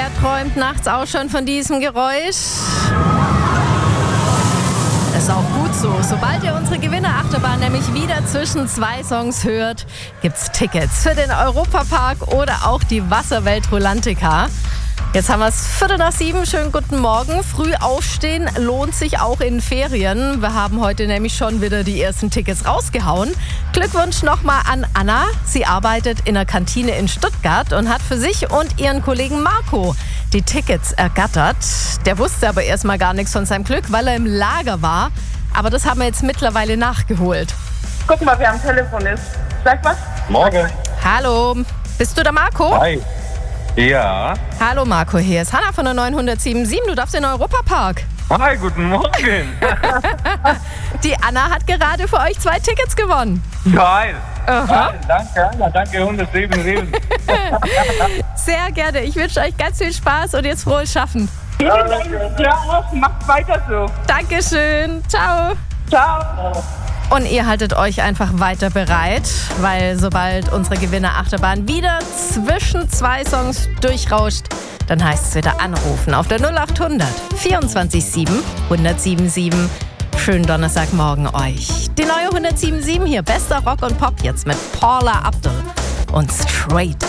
Wer träumt nachts auch schon von diesem Geräusch? Das ist auch gut so. Sobald ihr unsere Gewinnerachterbahn nämlich wieder zwischen zwei Songs hört, gibt's Tickets für den Europapark oder auch die Wasserwelt Rulantica. Jetzt haben wir es 6:45. Schönen guten Morgen. Früh aufstehen lohnt sich auch in Ferien. Wir haben heute nämlich schon wieder die ersten Tickets rausgehauen. Glückwunsch nochmal an Anna. Sie arbeitet in der Kantine in Stuttgart und hat für sich und ihren Kollegen Marco die Tickets ergattert. Der wusste aber erstmal gar nichts von seinem Glück, weil er im Lager war. Aber das haben wir jetzt mittlerweile nachgeholt. Guck mal, wer am Telefon ist. Sag was? Morgen. Hallo, bist du der Marco? Hi. Ja. Hallo Marco, hier ist Hanna von der 907. Du darfst in den Europapark. Hi, guten Morgen. Die Anna hat gerade für euch 2 Tickets gewonnen. Geil. Aha. Geil. Danke, Anna. Danke, 107. Sehr gerne. Ich wünsche euch ganz viel Spaß und jetzt frohes Schaffen. Vielen Dank. Ja, macht weiter so. Dankeschön. Ciao. Ciao. Und ihr haltet euch einfach weiter bereit, weil sobald unsere Gewinnerachterbahn wieder zwischen 2 Songs durchrauscht, dann heißt es wieder anrufen auf der 0800 24 7 1077. Schönen Donnerstagmorgen euch. Die neue 1077 hier, bester Rock und Pop jetzt mit Paula Abdul und Straight